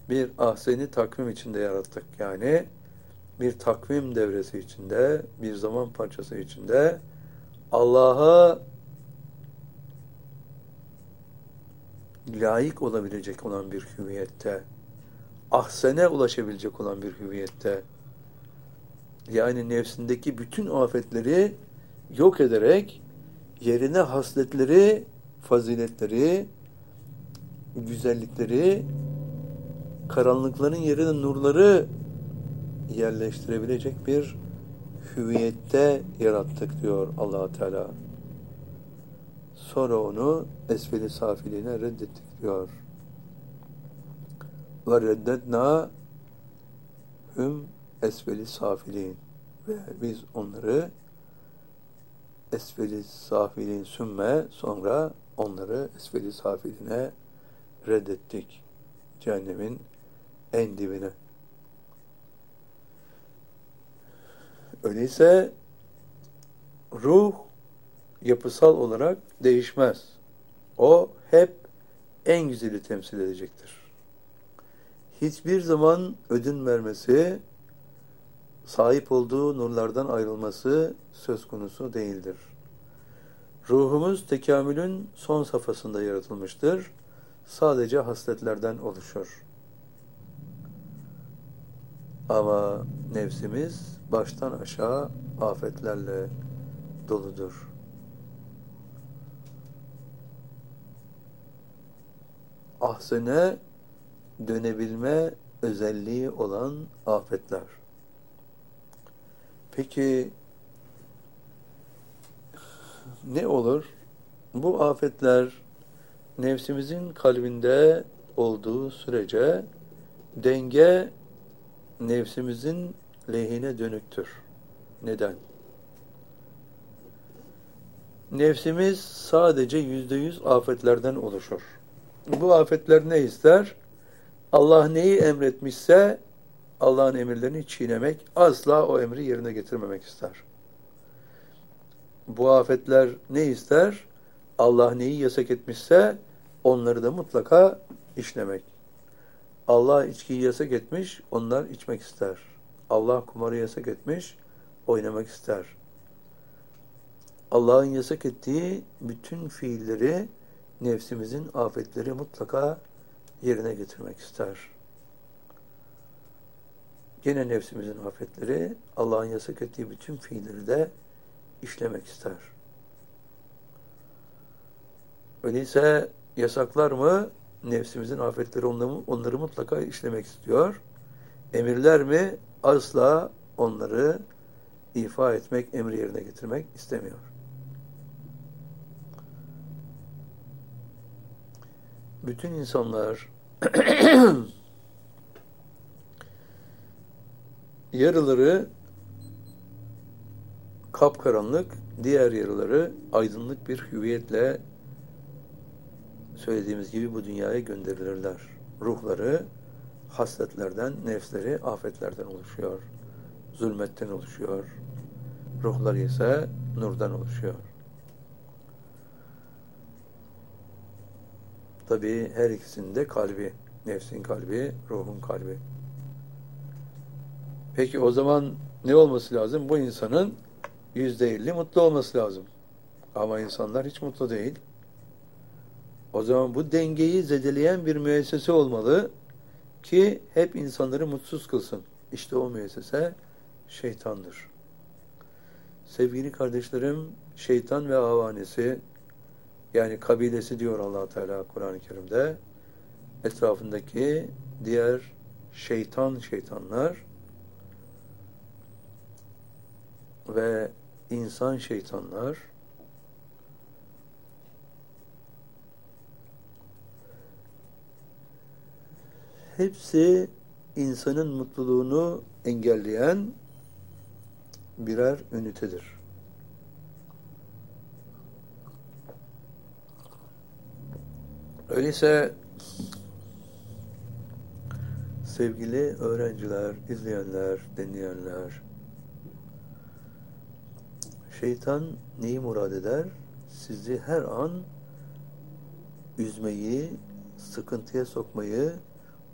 bir ahseni takvim içinde yarattık. Yani bir takvim devresi içinde, bir zaman parçası içinde Allah'a layık olabilecek olan bir hüviyette, ahsene ulaşabilecek olan bir hüviyette, yani nefsindeki bütün afetleri yok ederek yerine hasletleri, faziletleri, güzellikleri, karanlıkların yerine nurları yerleştirebilecek bir hüviyette yarattık diyor Allah Teala. Sonra onu esfeli safiliğine reddettik diyor. Ve reddetna hüm esfeli safilin. Ve biz onları esfeli safilin sümme, sonra onları esfeli safiline reddettik. Cehennemin en dibine. Öyleyse ruh yapısal olarak değişmez. O hep en güzeli temsil edecektir. Hiçbir zaman ödün vermesi, sahip olduğu nurlardan ayrılması söz konusu değildir. Ruhumuz tekamülün son safhasında yaratılmıştır. Sadece hasletlerden oluşur. Ama nefsimiz baştan aşağı afetlerle doludur. Ahsene dönebilme özelliği olan afetler. Peki ne olur? Bu afetler nefsimizin kalbinde olduğu sürece denge nefsimizin lehine dönüktür. Neden? Nefsimiz sadece %100 afetlerden oluşur. Bu afetler ne ister? Allah neyi emretmişse Allah'ın emirlerini çiğnemek, asla o emri yerine getirmemek ister. Bu afetler ne ister? Allah neyi yasak etmişse onları da mutlaka işlemek. Allah içkiyi yasak etmiş, onlar içmek ister. Allah kumarı yasak etmiş, oynamak ister. Allah'ın yasak ettiği bütün fiilleri, nefsimizin afetleri mutlaka yerine getirmek ister. Gene nefsimizin afetleri, Allah'ın yasak ettiği bütün fiilleri de işlemek ister. Öyleyse yasaklar mı? Nefsimizin afetleri onları mutlaka işlemek istiyor. Emirler mi? Asla onları ifa etmek, emri yerine getirmek istemiyor. Bütün insanlar yarıları kapkaranlık, diğer yarıları aydınlık bir hüviyetle söylediğimiz gibi bu dünyaya gönderilirler. Ruhları hasletlerden, nefsleri afetlerden oluşuyor. Zulmetten oluşuyor. Ruhları ise nurdan oluşuyor. Tabii her ikisinin de kalbi, nefsin kalbi, ruhun kalbi. Peki o zaman ne olması lazım? Bu insanın %50 mutlu olması lazım. Ama insanlar hiç mutlu değil. O zaman bu dengeyi zedeleyen bir müessese olmalı ki hep insanları mutsuz kılsın. İşte o müessese şeytandır. Sevgili kardeşlerim, şeytan ve avanesi, yani kabilesi diyor Allah Teala Kur'an-ı Kerim'de, etrafındaki diğer şeytanlar ve insan şeytanlar hepsi insanın mutluluğunu engelleyen birer ünitedir. Öyleyse sevgili öğrenciler, izleyenler, dinleyenler, şeytan neyi murad eder? Sizi her an üzmeyi, sıkıntıya sokmayı,